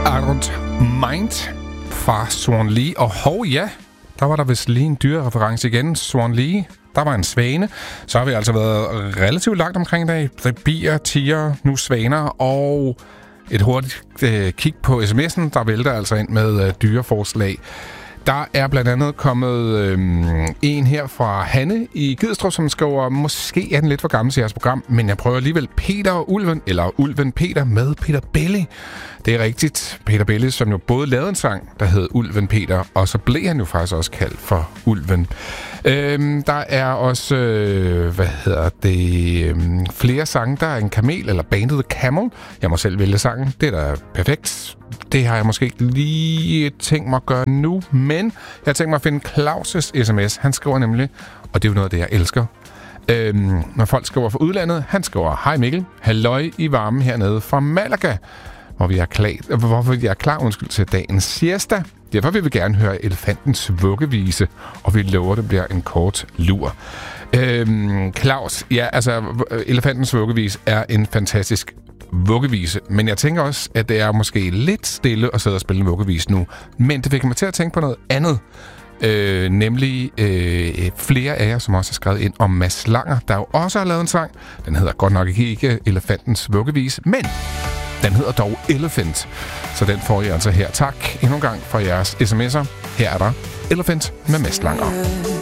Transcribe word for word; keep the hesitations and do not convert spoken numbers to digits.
I Don't Mind fra Swan Lee. Og hov ja, der var der vist lige en dyrereference igen. Swan Lee, der var en svane. Så har vi altså været relativt langt omkring i dag. Der bier, tiger, nu svaner og et hurtigt øh, kig på sms'en, der vælter altså ind med øh, dyreforslag. Der er blandt andet kommet øh, en her fra Hanne i Gidstrup, som skriver, måske er den lidt for gammel til jeres program, men jeg prøver alligevel Peter og Ulven, eller Ulven Peter med Peter Belli. Det er rigtigt. Peter Belli, som jo både lavede en sang, der hed Ulven Peter, og så blev han jo faktisk også kaldt for Ulven. Øhm, der er også, øh, hvad hedder det, øh, flere sange. Der er en kamel, eller bandet The Camel. Jeg må selv vælge sangen. Det er da perfekt. Det har jeg måske ikke lige tænkt mig at gøre nu, men jeg har tænkt mig at finde Claus' sms. Han skriver nemlig, og det er jo noget af det, jeg elsker, øhm, når folk skriver fra udlandet. Han skriver, hej Mikkel, halløj i varmen hernede fra Malaga, hvor vi er klar, hvor vi er klar undskyld, til dagens siesta. Derfor vil vi gerne høre Elefantens vuggevise, og vi lover, det bliver en kort lur. Øhm, Claus, ja, altså, Elefantens vuggevise er en fantastisk vuggevise, men jeg tænker også, at det er måske lidt stille at sidde og spille en vuggevise nu. Men det fik mig til at tænke på noget andet. Øh, nemlig øh, flere af jer, som også har skrevet ind om Mads Langer, der jo også har lavet en sang. Den hedder godt nok ikke Elefantens vuggevise, men den hedder dog Elephant. Så den får I altså her. Tak endnu en gang for jeres sms'er. Her er der Elephant med Mads Langer.